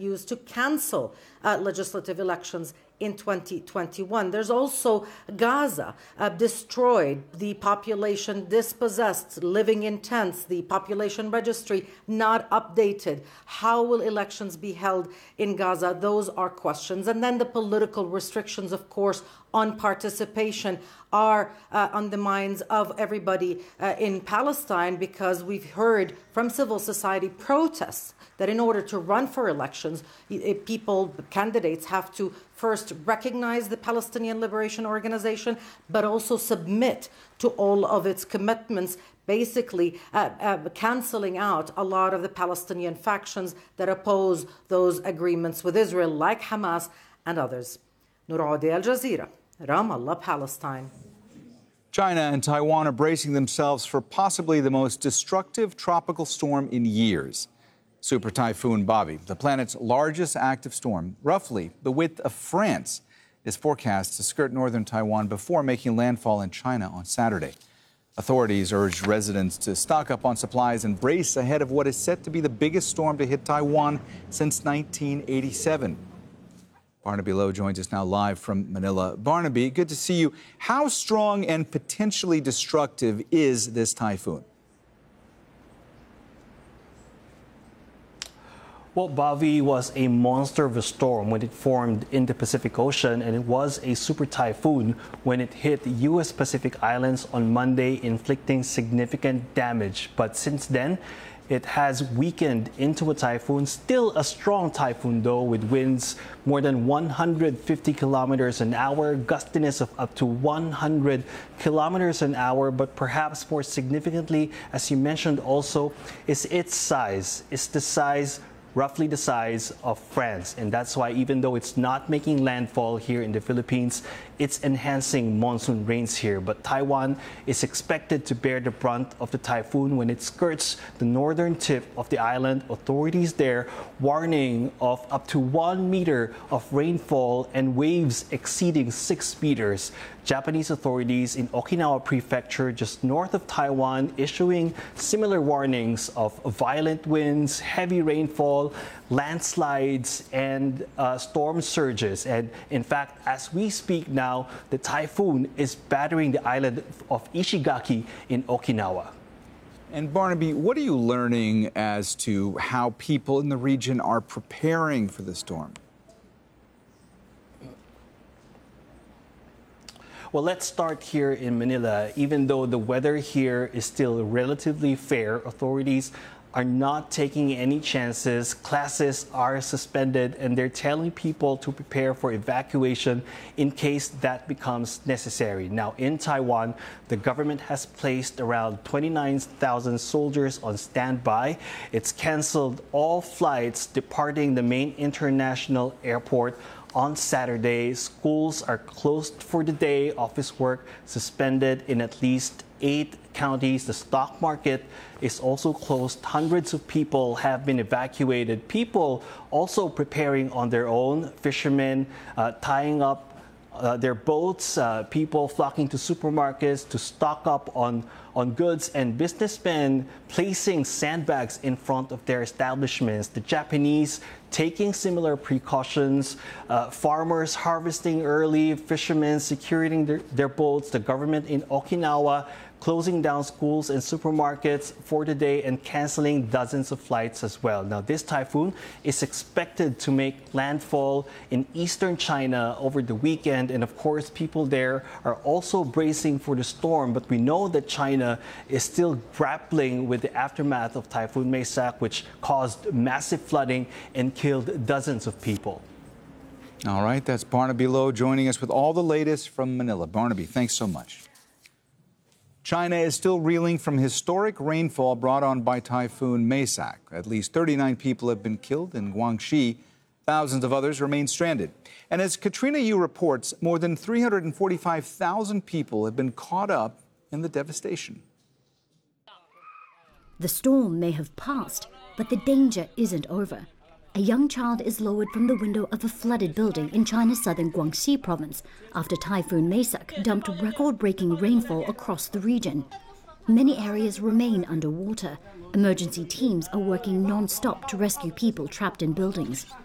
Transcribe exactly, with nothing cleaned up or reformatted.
used to cancel uh, legislative elections in twenty twenty-one. There's also Gaza, uh, destroyed, the population dispossessed, living in tents, the population registry not updated. How will elections be held in Gaza? Those are questions. And then the political restrictions, of course, on participation are uh, on the minds of everybody uh, in Palestine, because we've heard from civil society protests that in order to run for elections, people, candidates have to first recognize the Palestinian Liberation Organization, but also submit to all of its commitments, basically uh, uh, canceling out a lot of the Palestinian factions that oppose those agreements with Israel, like Hamas and others. Noor Audi, Al Jazeera, Ramallah, Palestine. China and Taiwan are bracing themselves for possibly the most destructive tropical storm in years. Super Typhoon Bobby, the planet's largest active storm, roughly the width of France, is forecast to skirt northern Taiwan before making landfall in China on Saturday. Authorities urged residents to stock up on supplies and brace ahead of what is set to be the biggest storm to hit Taiwan since nineteen eighty-seven. Barnaby Lowe joins us now live from Manila. Barnaby, good to see you. How strong and potentially destructive is this typhoon? Well, Bobby was a monster of a storm when it formed in the Pacific Ocean, and it was a super typhoon when it hit the U S Pacific Islands on Monday, inflicting significant damage. But since then, it has weakened into a typhoon, still a strong typhoon though, with winds more than one hundred fifty kilometers an hour, gustiness of up to one hundred kilometers an hour. But perhaps more significantly, as you mentioned also, is its size. It's the size roughly the size of France. And that's why even though it's not making landfall here in the Philippines, it's enhancing monsoon rains here. But Taiwan is expected to bear the brunt of the typhoon when it skirts the northern tip of the island. Authorities there warning of up to one meter of rainfall and waves exceeding six meters. Japanese authorities in Okinawa Prefecture, just north of Taiwan, issuing similar warnings of violent winds, heavy rainfall, landslides, and uh, storm surges. And in fact, as we speak now, the typhoon is battering the island of Ishigaki in Okinawa. And Barnaby, what are you learning as to how people in the region are preparing for the storm? Well, let's start here in Manila. Even though the weather here is still relatively fair, authorities are not taking any chances. Classes are suspended, and they're telling people to prepare for evacuation in case that becomes necessary. Now, in Taiwan, the government has placed around twenty-nine thousand soldiers on standby. It's canceled all flights departing the main international airport on Saturday. Schools are closed for the day. Office work suspended in at least eight counties. The stock market is also closed. Hundreds of people have been evacuated. People also preparing on their own. Fishermen uh, tying up Uh, their boats, uh, people flocking to supermarkets to stock up on, on goods, and businessmen placing sandbags in front of their establishments. The Japanese taking similar precautions, uh, farmers harvesting early, fishermen securing their, their boats, the government in Okinawa closing down schools and supermarkets for the day and canceling dozens of flights as well. Now, this typhoon is expected to make landfall in eastern China over the weekend. And of course, people there are also bracing for the storm. But we know that China is still grappling with the aftermath of Typhoon Maysak, which caused massive flooding and killed dozens of people. All right, that's Barnaby Lowe joining us with all the latest from Manila. Barnaby, thanks so much. China is still reeling from historic rainfall brought on by Typhoon Maysak. At least thirty-nine people have been killed in Guangxi. Thousands of others remain stranded. And as Katrina Yu reports, more than three hundred forty-five thousand people have been caught up in the devastation. The storm may have passed, but the danger isn't over. A young child is lowered from the window of a flooded building in China's southern Guangxi province after Typhoon Maysak dumped record-breaking rainfall across the region. Many areas remain underwater. Emergency teams are working non-stop to rescue people trapped in buildings.